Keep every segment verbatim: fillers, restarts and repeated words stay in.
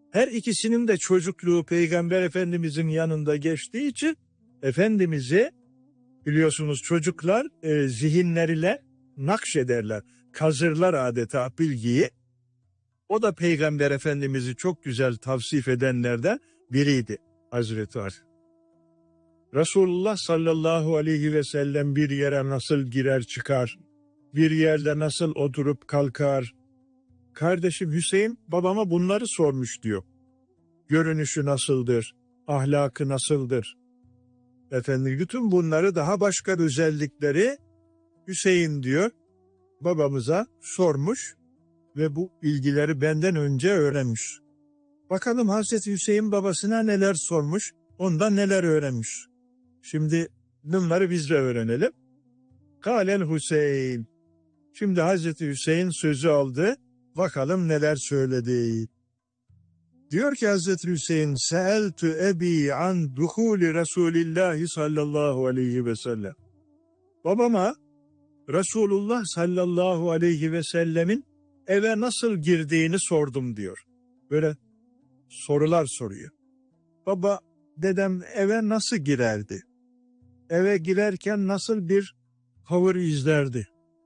Her ikisinin de çocukluğu Peygamber Efendimizin yanında geçtiği için Efendimiz'i biliyorsunuz çocuklar e, zihinleriyle nakşederler, kazırlar adeta bilgiyi. O da Peygamber Efendimiz'i çok güzel tavsif edenlerden biriydi Hazreti Ali. Resulullah sallallahu aleyhi ve sellem bir yere nasıl girer çıkar, bir yerde nasıl oturup kalkar. Kardeşim Hüseyin babama bunları sormuş diyor. Görünüşü nasıldır, ahlakı nasıldır? Efendim bütün bunları daha başka özellikleri Hüseyin diyor babamıza sormuş ve bu bilgileri benden önce öğrenmiş. Bakalım Hazreti Hüseyin babasına neler sormuş, ondan neler öğrenmiş. Şimdi bunları biz de öğrenelim. Kâlel Hüseyin. Şimdi Hazreti Hüseyin sözü aldı. Bakalım neler söyledi. Diyor ki Hazreti Hüseyin, Seeltü ebi an duhuli Resulillahi sallallahu aleyhi ve sellem. Babama Resulullah sallallahu aleyhi ve sellemin eve nasıl girdiğini sordum diyor. Böyle sorular soruyor. Baba, dedem eve nasıl girerdi? Eve girerken nasıl bir tavır izlerdi?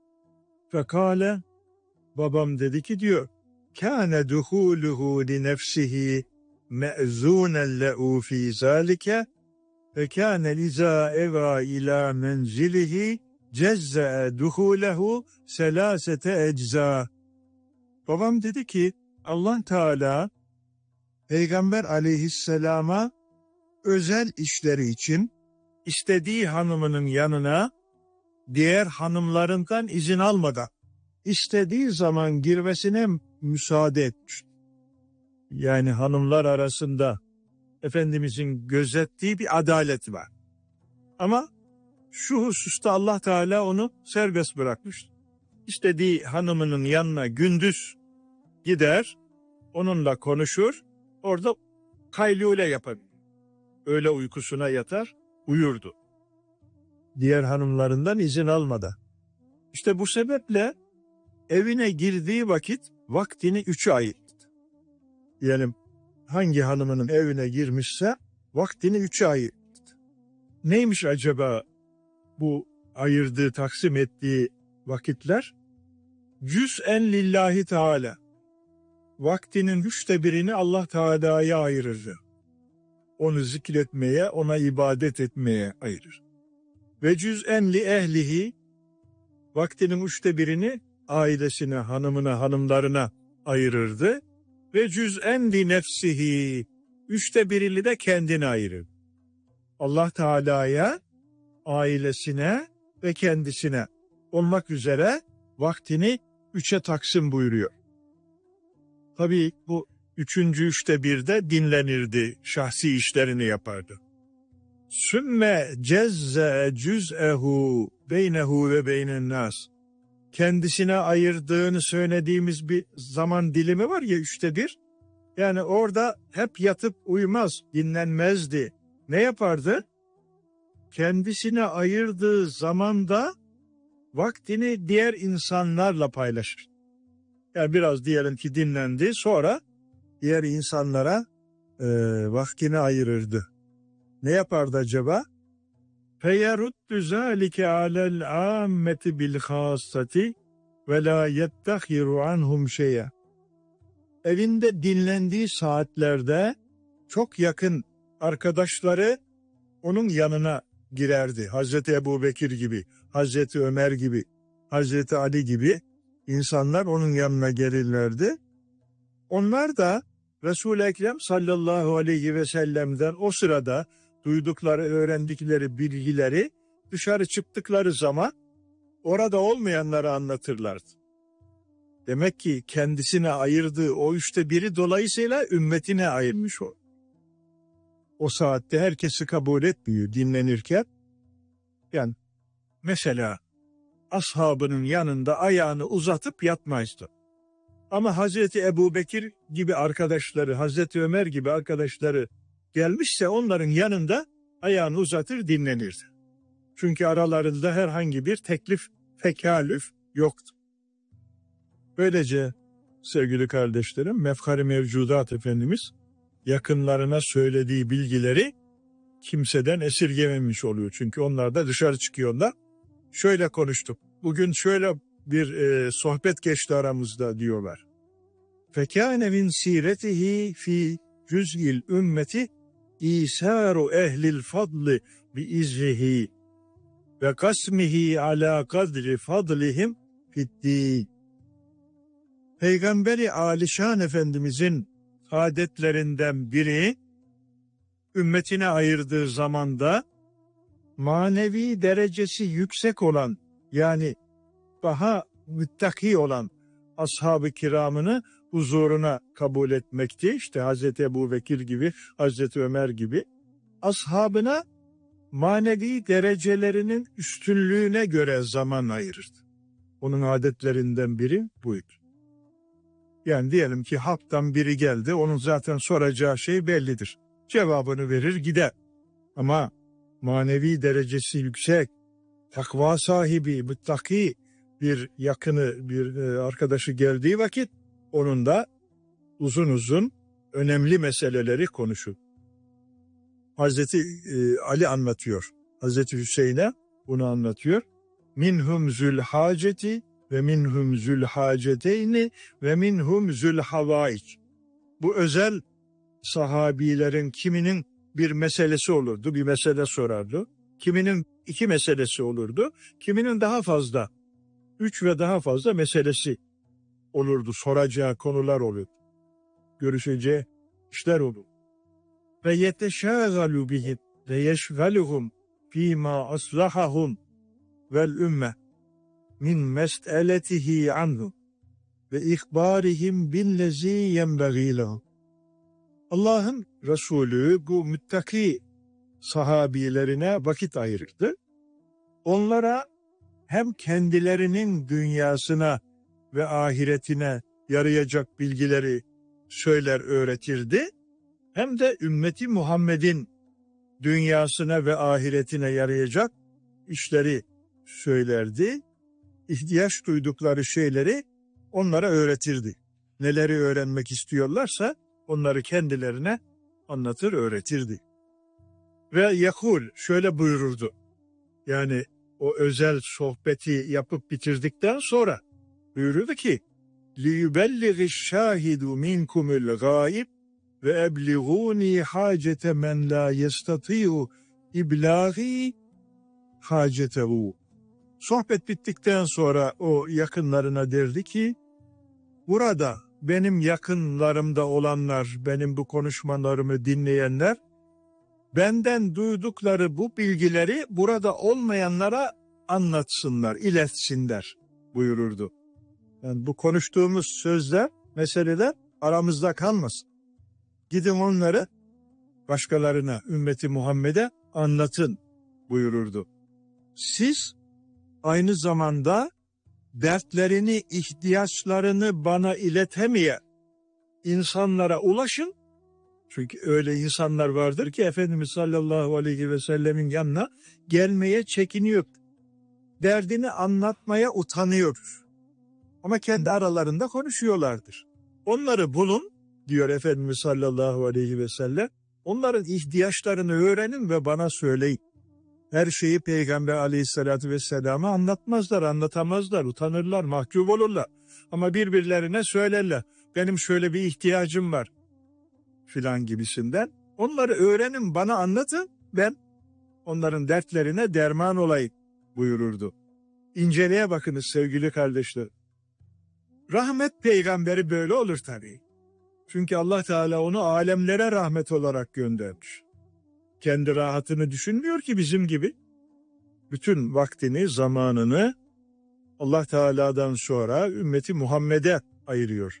Fekale, babam dedi ki diyor, kâne duhûluhu li nefsihi me'zûnen le'û fî zâlike ve kâne lizâ eva ilâ menzilihi cezze'e duhûlehu selâsete eczâ. Babam dedi ki Allah Teala Peygamber aleyhisselama özel işleri için istediği hanımının yanına diğer hanımlarından izin almadan istediği zaman girmesine müsaade etmiş. Yani hanımlar arasında Efendimizin gözettiği bir adalet var. Ama şu hususta Allah Teala onu serbest bırakmış. İstediği hanımının yanına gündüz gider, onunla konuşur, orada kaylule yapabilir. Öğle uykusuna yatar, uyurdu. Diğer hanımlarından izin almadan. İşte bu sebeple evine girdiği vakit vaktini üçe ayırdı. Yani hangi hanımının evine girmişse vaktini üçe ayırdı. Neymiş acaba bu ayırdığı, taksim ettiği vakitler? Cüz'en lillahi Teala. Vaktinin üçte birini Allah Teala'ya ayırır. Onu zikretmeye, ona ibadet etmeye ayırır. Ve cüz'en li ehlihi, vaktinin üçte birini ailesine, hanımına, hanımlarına ayırırdı. Ve cüz'en li nefsihi, üçte birini de kendine ayırır. Allah Teala'ya, ailesine ve kendisine olmak üzere vaktini üçe taksim buyuruyor. Tabii bu üçüncü üçte birde dinlenirdi, şahsi işlerini yapardı. Sümme cezze cüz'ehu beynehu ve beynen nas. Kendisine ayırdığını söylediğimiz bir zaman dilimi var ya üçte bir. Yani orada hep yatıp uyumaz, dinlenmezdi. Ne yapardı? Kendisine ayırdığı zamanda vaktini diğer insanlarla paylaşır. Yani biraz diyelim ki dinlendi, sonra diğer insanlara e, vaktini ayırırdı. Ne yapardı acaba? فَيَرُدُّ ذَٰلِكَ عَلَى الْعَامَّةِ بِالْخَاصَّةِ وَلَا يَتَّخِرُ عَنْهُمْ شَيْئًا. Evinde dinlendiği saatlerde çok yakın arkadaşları onun yanına girerdi. Hazreti Ebubekir gibi, Hazreti Ömer gibi, Hazreti Ali gibi insanlar onun yanına gelirlerdi. Onlar da Resul-i Ekrem sallallahu aleyhi ve sellem'den o sırada duydukları, öğrendikleri bilgileri dışarı çıktıkları zaman orada olmayanlara anlatırlardı. Demek ki kendisine ayırdığı o üçte biri dolayısıyla ümmetine ayırmış o. O saatte herkesi kabul etmiyor dinlenirken. Yani mesela ashabının yanında ayağını uzatıp yatmazdı. Ama Hazreti Ebubekir gibi arkadaşları, Hazreti Ömer gibi arkadaşları gelmişse onların yanında ayağını uzatır dinlenirdi. Çünkü aralarında herhangi bir teklif, tekalüf yoktu. Böylece sevgili kardeşlerim, Mefhar-ı Mevcudat Efendimiz yakınlarına söylediği bilgileri kimseden esirgememiş oluyor. Çünkü onlar da dışarı çıkıyorlar. Şöyle konuştuk. Bugün şöyle bir e, sohbet geçti aramızda diyorlar. Fekâne min sîretihi fî cüz'il ümmeti İsâru ehlil fadli bi izrihi ve kasmihi ala kadri fadlihim fiddîn. Peygamberi Alişan Efendimizin adetlerinden biri, ümmetine ayırdığı zamanda manevi derecesi yüksek olan, yani daha müttaki olan ashab-ı kiramını huzuruna kabul etmekti. İşte Hazreti Ebubekir gibi, Hazreti Ömer gibi ashabına manevi derecelerinin üstünlüğüne göre zaman ayırırdı. Onun adetlerinden biri buydu. Yani diyelim ki halktan biri geldi, onun zaten soracağı şey bellidir. Cevabını verir gider. Ama manevi derecesi yüksek, takva sahibi, müttaki bir yakını, bir arkadaşı geldiği vakit onun da uzun uzun önemli meseleleri konuşur. Hazreti Ali anlatıyor. Hazreti Hüseyin'e bunu anlatıyor. Minhum zül haceti ve minhum zül haceteyni ve minhum zül havaic. Bu özel sahabilerin kiminin bir meselesi olurdu, bir mesele sorardı. Kiminin iki meselesi olurdu, kiminin daha fazla, üç ve daha fazla meselesi olurdu, soracağı konular olurdu. Görüşeceği işler olur. Ve yeteşâgalu bihim ve yeşgaluhum fîmâ aslahahum vel ümme min mes'eletihi anhu ve ihbarihim billezî yenbegî lehum. Allah'ın Resulü bu müttaki sahabilerine vakit ayırırdı. Onlara hem kendilerinin dünyasına ve ahiretine yarayacak bilgileri söyler öğretirdi, hem de ümmeti Muhammed'in dünyasına ve ahiretine yarayacak işleri söylerdi. İhtiyaç duydukları şeyleri onlara öğretirdi. Neleri öğrenmek istiyorlarsa onları kendilerine anlatır, öğretirdi. Ve yakul şöyle buyururdu. Yani o özel sohbeti yapıp bitirdikten sonra buyururdu ki لِيُبَلِّغِ الشَّاهِدُ مِنْكُمُ الْغَائِبِ وَاَبْلِغُونِي حَاجَةَ مَنْ لَا يَسْتَطِيعُ اِبْلَاغِي حَاجَتَهُ. Sohbet bittikten sonra o yakınlarına derdi ki, burada benim yakınlarımda olanlar, benim bu konuşmalarımı dinleyenler, benden duydukları bu bilgileri burada olmayanlara anlatsınlar, iletsinler buyururdu. Yani bu konuştuğumuz sözler, meseleler aramızda kalmasın. Gidin onları başkalarına, ümmeti Muhammed'e anlatın buyururdu. Siz aynı zamanda dertlerini, ihtiyaçlarını bana iletemeyen insanlara ulaşın. Çünkü öyle insanlar vardır ki Efendimiz sallallahu aleyhi ve sellemin yanına gelmeye çekiniyor. Derdini anlatmaya utanıyor. Ama kendi aralarında konuşuyorlardır. Onları bulun diyor Efendimiz sallallahu aleyhi ve sellem. Onların ihtiyaçlarını öğrenin ve bana söyleyin. Her şeyi Peygamber aleyhissalatü vesselama anlatmazlar, anlatamazlar, utanırlar, mahcup olurlar. Ama birbirlerine söylerler. Benim şöyle bir ihtiyacım var filan gibisinden. Onları öğrenin, bana anlatın, ben onların dertlerine derman olayım buyururdu. İnceleye bakınız sevgili kardeşler. Rahmet peygamberi böyle olur tabii. Çünkü Allah Teala onu alemlere rahmet olarak göndermiş. Kendi rahatını düşünmüyor ki bizim gibi. Bütün vaktini, zamanını Allah Teala'dan sonra ümmeti Muhammed'e ayırıyor.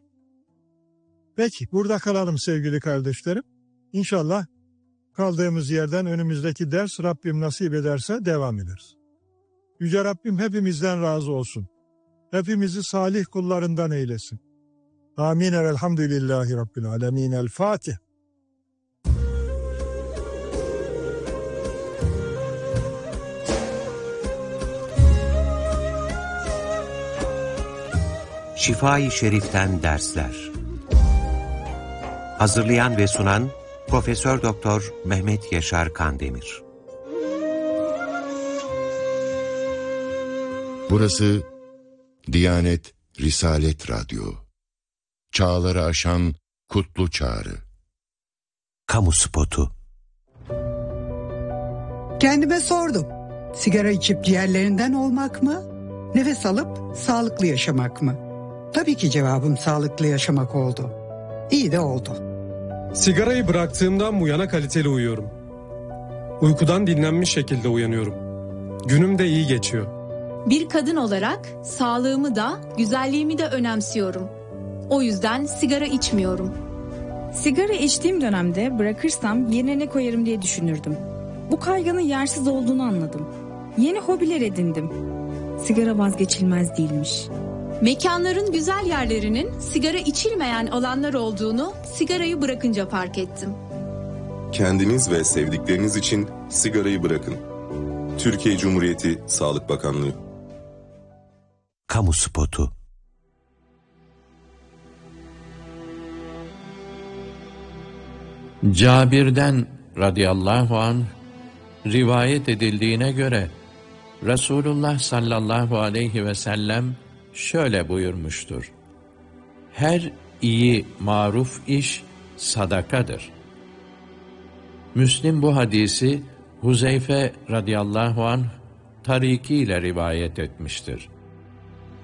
Peki burada kalalım sevgili kardeşlerim. İnşallah kaldığımız yerden önümüzdeki ders Rabbim nasip ederse devam ederiz. Yüce Rabbim hepimizden razı olsun. Hepimizi salih kullarından eylesin. Amin. Elhamdülillahi Rabbil alemin. El Fatiha. Şifa-i Şerif'ten dersler. Hazırlayan ve sunan Profesör Doktor Mehmet Yaşar Kandemir. Burası Diyanet Risalet Radyo. Çağları aşan kutlu çağrı. Kamu spotu. Kendime sordum. Sigara içip ciğerlerinden olmak mı? Nefes alıp sağlıklı yaşamak mı? Tabii ki cevabım sağlıklı yaşamak oldu. İyi de oldu. Sigarayı bıraktığımdan bu yana kaliteli uyuyorum. Uykudan dinlenmiş şekilde uyanıyorum. Günüm de iyi geçiyor. Bir kadın olarak sağlığımı da güzelliğimi de önemsiyorum. O yüzden sigara içmiyorum. Sigara içtiğim dönemde bırakırsam yerine ne koyarım diye düşünürdüm. Bu kaygının yersiz olduğunu anladım. Yeni hobiler edindim. Sigara vazgeçilmez değilmiş. Mekanların güzel yerlerinin sigara içilmeyen alanlar olduğunu sigarayı bırakınca fark ettim. Kendiniz ve sevdikleriniz için sigarayı bırakın. Türkiye Cumhuriyeti Sağlık Bakanlığı. Kamu spotu. Cabir'den radıyallahu anh rivayet edildiğine göre Resulullah sallallahu aleyhi ve sellem şöyle buyurmuştur: her iyi maruf iş sadakadır. Müslim bu hadisi Huzeyfe radıyallahu anh tarikiyle rivayet etmiştir.